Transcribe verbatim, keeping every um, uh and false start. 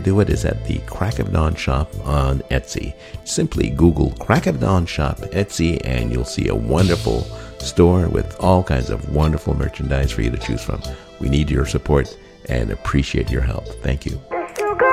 do it is at the Crack of Dawn shop on Etsy. Simply Google Crack of Dawn shop Etsy and you'll see a wonderful store with all kinds of wonderful merchandise for you to choose from. We need your support and appreciate your help. Thank you.